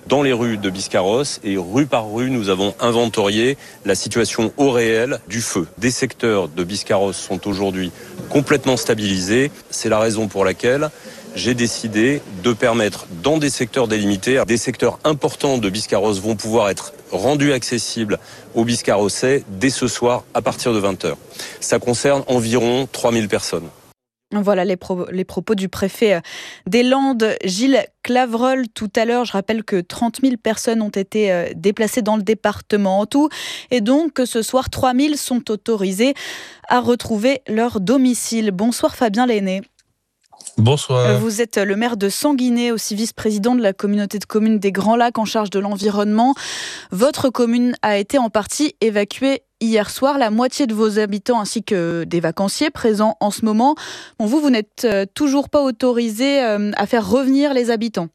dans les rues de Biscarrosse et rue par rue, nous avons inventorié la situation au réel du feu. Des secteurs de Biscarrosse sont aujourd'hui complètement stabilisés. C'est la raison pour laquelle j'ai décidé de permettre dans des secteurs délimités, des secteurs importants de Biscarrosse vont pouvoir être rendus accessibles aux Biscarrossais dès ce soir à partir de 20h. Ça concerne environ 3000 personnes. Voilà les propos du préfet des Landes, Gilles Clavreul, tout à l'heure. Je rappelle que 30 000 personnes ont été déplacées dans le département en tout. Et donc, ce soir, 3 000 sont autorisés à retrouver leur domicile. Bonsoir Fabien Lenné. Bonsoir. Vous êtes le maire de Sanguinet, aussi vice-président de la communauté de communes des Grands Lacs en charge de l'environnement. Votre commune a été en partie évacuée hier soir. La moitié de vos habitants ainsi que des vacanciers présents en ce moment. Bon, vous n'êtes toujours pas autorisé à faire revenir les habitants?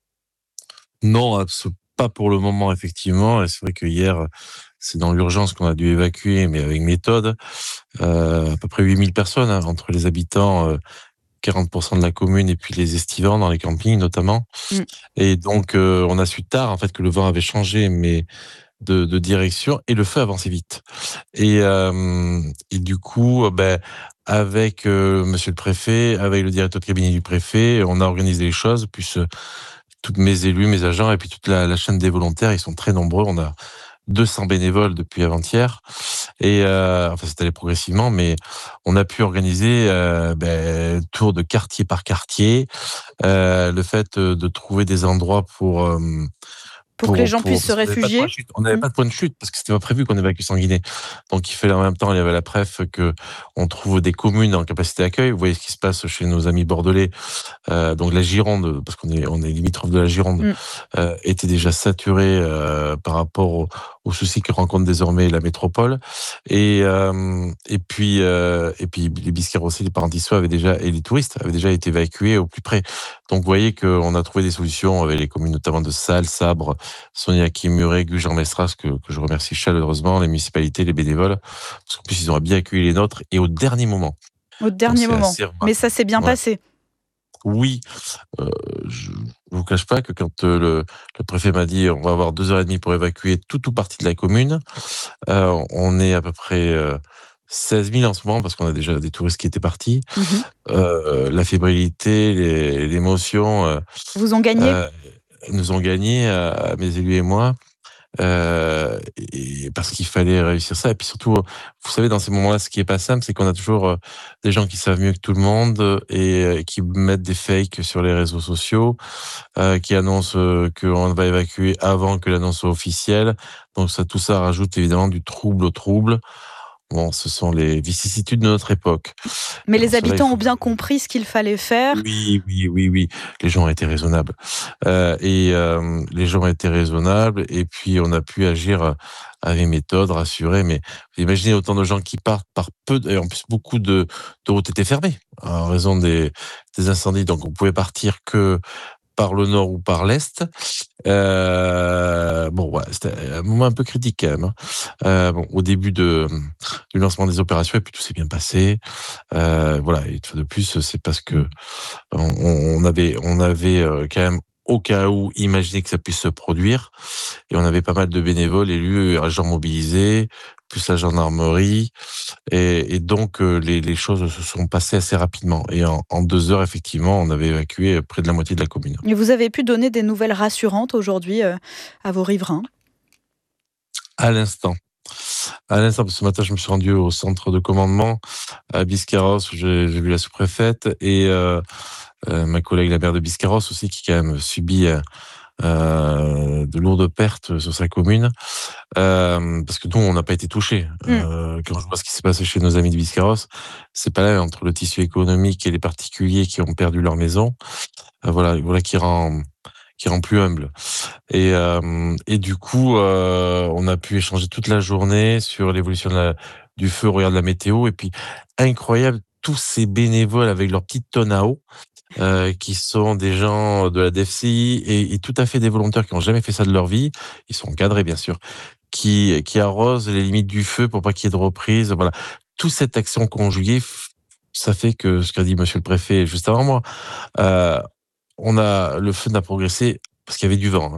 Non, pas pour le moment, effectivement. Et c'est vrai que hier, c'est dans l'urgence qu'on a dû évacuer, mais avec méthode. À peu près 8000 personnes, entre les habitants, 40% de la commune et puis les estivants dans les campings notamment. Et donc, on a su tard en fait que le vent avait changé, mais de direction, et le feu avançait vite. Et du coup, avec monsieur le préfet, avec le directeur de cabinet du préfet, on a organisé les choses, puis tous mes élus, mes agents, et puis toute la chaîne des volontaires, ils sont très nombreux. On a 200 bénévoles depuis avant-hier. Et enfin, c'est allé progressivement, mais on a pu organiser tour de quartier par quartier, le fait de trouver des endroits pour que les gens puissent se réfugier. On n'avait pas de point de chute parce que c'était pas prévu qu'on évacue Sanguinet. Donc il fallait en même temps, il y avait la préf que on trouve des communes en capacité d'accueil. Vous voyez ce qui se passe chez nos amis bordelais. Donc la Gironde, parce qu'on est limitrophe de la Gironde, était déjà saturée par rapport aux soucis que rencontre désormais la métropole. Et puis les Biscarrossais, les Parentissois et les touristes avaient déjà été évacués au plus près. Donc vous voyez qu'on a trouvé des solutions avec les communes notamment de Salles, Sabre, Soniac, Muret, Gujan-Mestras, que je remercie chaleureusement, les municipalités, les bénévoles, parce qu'en plus ils ont bien accueilli les nôtres, et au dernier moment. Au dernier moment. Mais ça s'est bien passé. Oui, je ne vous cache pas que quand le préfet m'a dit on va avoir 2h30 pour évacuer tout partie de la commune, on est à peu près 16 000 en ce moment, parce qu'on a déjà des touristes qui étaient partis. La fébrilité, l'émotion vous ont gagné nous ont gagné, mes élus et moi, et parce qu'il fallait réussir ça. Et puis surtout, vous savez, dans ces moments-là, ce qui est pas simple, c'est qu'on a toujours des gens qui savent mieux que tout le monde et qui mettent des fakes sur les réseaux sociaux, qui annoncent qu'on va évacuer avant que l'annonce soit officielle. Donc tout ça rajoute évidemment du trouble au trouble. Bon, ce sont les vicissitudes de notre époque. Mais les habitants ont bien compris ce qu'il fallait faire. Oui. Les gens ont été raisonnables. Les gens ont été raisonnables, et puis on a pu agir avec méthode, rassurer. Mais vous imaginez autant de gens qui partent par peu, et en plus beaucoup de routes étaient fermées en raison des incendies. Donc on pouvait partir que par le nord ou par l'est. C'était un moment un peu critique quand même. Au début du lancement des opérations, et puis tout s'est bien passé. Et de plus, c'est parce que on avait quand même, au cas où, imaginé que ça puisse se produire, et on avait pas mal de bénévoles, élus, agents mobilisés, plus la gendarmerie, et donc les choses se sont passées assez rapidement. Et en 2 heures, effectivement, on avait évacué près de la moitié de la commune. Et vous avez pu donner des nouvelles rassurantes aujourd'hui à vos riverains? À l'instant, ce matin, je me suis rendu au centre de commandement à Biscarrosse, où j'ai vu la sous-préfète et ma collègue, la maire de Biscarrosse aussi, qui quand même subit de lourdes pertes sur sa commune, parce que nous, on n'a pas été touchés. Quand je vois ce qui s'est passé chez nos amis de Biscarrosse, c'est pas là, entre le tissu économique et les particuliers qui ont perdu leur maison. Voilà qui rend plus humble. Et du coup, on a pu échanger toute la journée sur l'évolution du feu au regard de la météo. Et puis, incroyable, tous ces bénévoles avec leurs petites tonnes à eau, qui sont des gens de la DFCI et tout à fait des volontaires qui n'ont jamais fait ça de leur vie. Ils sont encadrés, bien sûr, qui arrosent les limites du feu pour pas qu'il y ait de reprise. Voilà. Toute cette action conjuguée, ça fait que, ce qu'a dit monsieur le préfet juste avant moi, le feu n'a progressé parce qu'il y avait du vent.